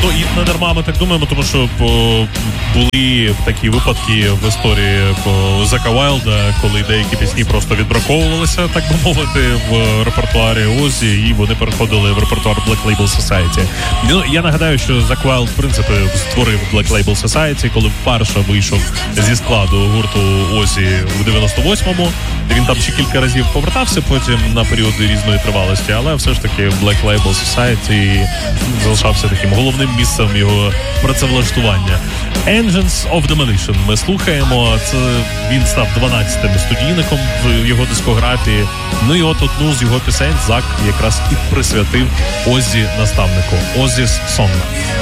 Ну і не дарма ми так думаємо, тому що були такі випадки в історії Зека Вайлда, коли деякі пісні просто відбраковувалися, так би мовити, в репертуарі Оззі, і вони переходили в репертуар Black Label Society. Ну, я нагадаю, що Зек Вайлд, в принципі, створив Black Label Society, коли вперше вийшов зі складу гурту Оззі в 98-му. Він там ще кілька разів повертався потім на періоди різної тривалості, але все ж таки Black Label Society залишався таким головним місцем його працевлаштування. Engines of Demolition ми слухаємо. Це він став 12-тим студійником в його дискографії. Ну і от одну з його пісень Зак якраз і присвятив Оззі наставнику. Оззі's Song.